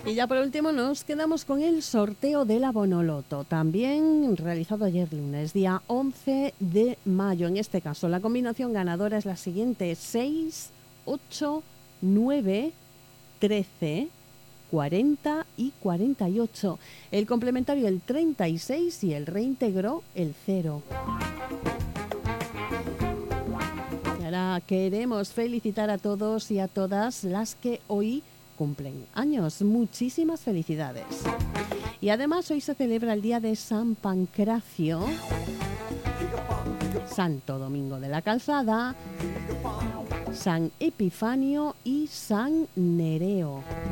Y ya por último nos quedamos con el sorteo de la Bonoloto, también realizado ayer lunes, día 11 de mayo. En este caso, la combinación ganadora es la siguiente: 6, 8, 9, 13, 40 y 48. El complementario el 36 y el reintegro el 0. Y ahora queremos felicitar a todos y a todas las que hoy cumplen años. Muchísimas felicidades. Y además hoy se celebra el día de San Pancracio, Santo Domingo de la Calzada, San Epifanio y San Nereo.